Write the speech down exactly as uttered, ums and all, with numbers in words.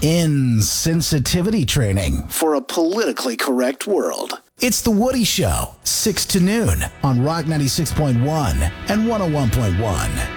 insensitivity training for a politically correct world. It's The Woody Show, six to noon on Rock ninety-six point one and one oh one point one.